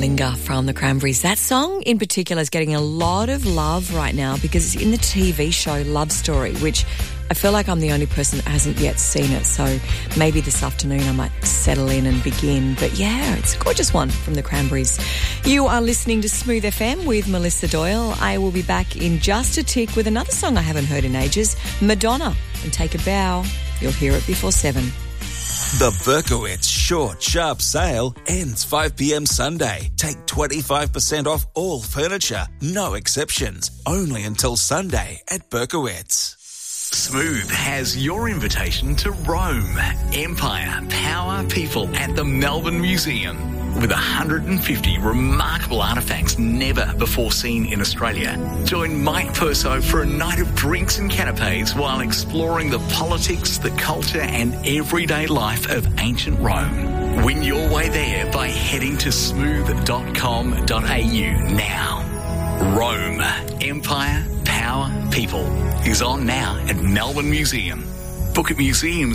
Linger from the Cranberries. That song in particular is getting a lot of love right now because it's in the TV show Love Story, which I feel like I'm the only person that hasn't yet seen it. So maybe this afternoon I might settle in and begin. But yeah, it's a gorgeous one from the Cranberries. You are listening to Smooth FM with Melissa Doyle. I will be back in just a tick with another song I haven't heard in ages, Madonna and Take a Bow. You'll hear it before 7. The Berkowitz Short Sharp Sale ends 5 p.m. Sunday. Take 25% off all furniture, no exceptions. Only until Sunday at Berkowitz. Smooth has your invitation to Rome, Empire, Power, People at the Melbourne Museum. With 150 remarkable artefacts never before seen in Australia. Join Mike Perso for a night of drinks and canapes while exploring the politics, the culture and everyday life of ancient Rome. Win your way there by heading to smooth.com.au now. Rome, Empire, Power, People is on now at Melbourne Museum. Book at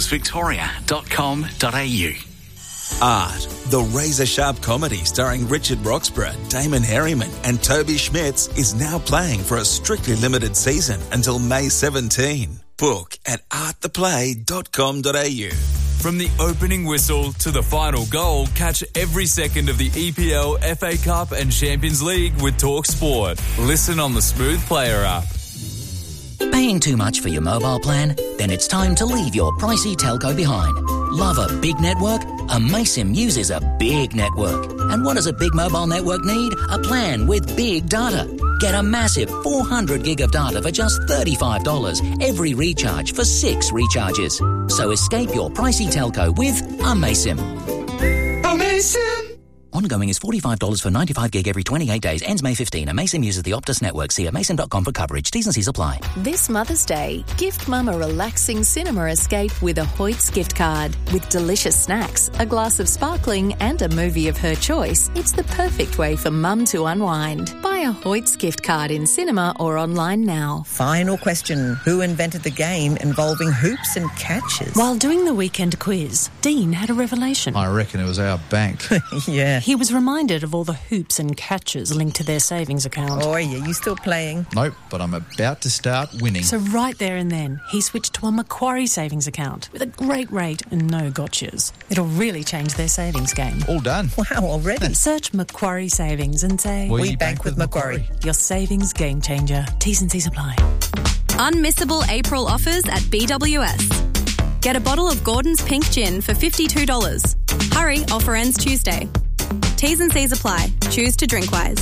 museumsvictoria.com.au. Art, the razor-sharp comedy starring Richard Roxburgh, Damon Herriman and Toby Schmitz is now playing for a strictly limited season until May 17. Book at arttheplay.com.au. From the opening whistle to the final goal, catch every second of the EPL, FA Cup and Champions League with Talk Sport. Listen on the Smooth Player app. Paying too much for your mobile plan? Then it's time to leave your pricey telco behind. Love a big network? Amaysim uses a big network. And what does a big mobile network need? A plan with big data. Get a massive 400 gig of data for just $35 every recharge for 6 recharges. So escape your pricey telco with Amaysim. Amaysim! Ongoing is $45 for 95 gig every 28 days. Ends May 15. Amaysim uses the Optus network. See amaysim.com for coverage. T's and C's apply. This Mother's Day, gift Mum a relaxing cinema escape with a Hoyts gift card. With delicious snacks, a glass of sparkling and a movie of her choice, it's the perfect way for Mum to unwind. Buy a Hoyts gift card in cinema or online now. Final question. Who invented the game involving hoops and catches? While doing the weekend quiz, Dean had a revelation. I reckon it was our bank. Yeah. He was reminded of all the hoops and catches linked to their savings account. Oh, yeah, you still playing? Nope, but I'm about to start winning. So right there and then, he switched to a Macquarie savings account with a great rate and no gotchas. It'll really change their savings game. All done. Wow, already? Search Macquarie Savings and say... We bank with Macquarie. Your savings game changer. T's and C's apply. Unmissable April offers at BWS. Get a bottle of Gordon's Pink Gin for $52. Hurry, offer ends Tuesday. T's and C's apply. Choose to drink wise.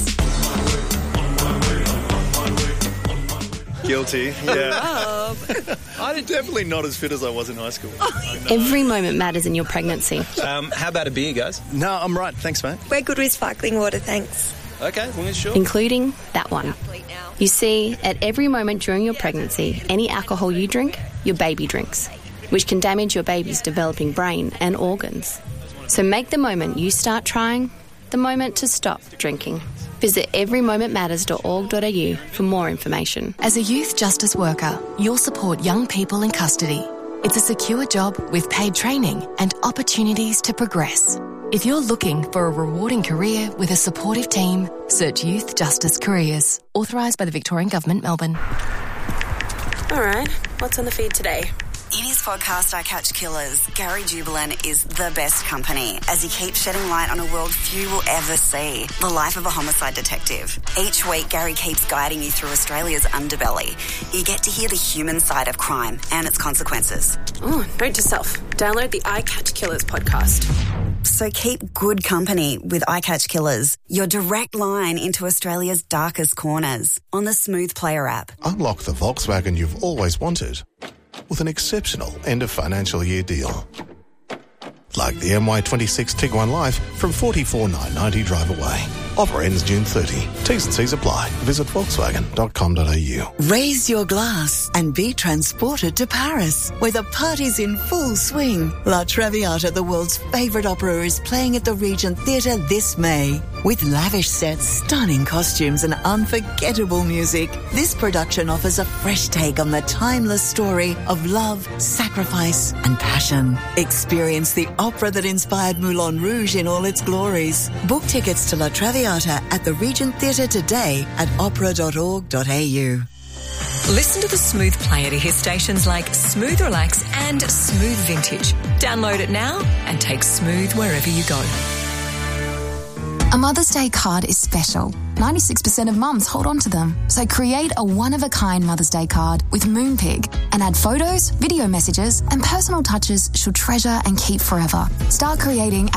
Guilty, yeah. I'm definitely not as fit as I was in high school. Every moment matters in your pregnancy. How about a beer, guys? No, I'm right. Thanks, mate. We're good with sparkling water, thanks. Okay, well, sure. Including that one. You see, at every moment during your pregnancy, any alcohol you drink, your baby drinks, which can damage your baby's developing brain and organs. So make the moment you start trying the moment to stop drinking. Visit everymomentmatters.org.au for more information. As a youth justice worker, you'll support young people in custody. It's a secure job with paid training and opportunities to progress. If you're looking for a rewarding career with a supportive team, search Youth Justice Careers. Authorised by the Victorian Government, Melbourne. All right, what's on the feed today? In his podcast, I Catch Killers, Gary Jubelin is the best company as he keeps shedding light on a world few will ever see, the life of a homicide detective. Each week, Gary keeps guiding you through Australia's underbelly. You get to hear the human side of crime and its consequences. Oh, note to self, download the I Catch Killers podcast. So keep good company with I Catch Killers, your direct line into Australia's darkest corners on the Smooth Player app. Unlock the Volkswagen you've always wanted with an exceptional end-of-financial-year deal. Like the MY26 Tiguan Life from $44,990 drive away. Offer ends June 30. T's and C's apply. Visit Volkswagen.com.au. Raise your glass and be transported to Paris, where the party's in full swing. La Traviata, the world's favourite opera, is playing at the Regent Theatre this May. With lavish sets, stunning costumes and unforgettable music, this production offers a fresh take on the timeless story of love, sacrifice and passion. Experience the opera that inspired Moulin Rouge in all its glories. Book tickets to La Traviata at the Regent Theatre today at opera.org.au. Listen to the Smooth Player to hear stations like Smooth Relax and Smooth Vintage. Download it now and take Smooth wherever you go. A Mother's Day card is special. 96% of mums hold on to them. So create a one-of-a-kind Mother's Day card with Moonpig and add photos, video messages and personal touches she'll treasure and keep forever. Start creating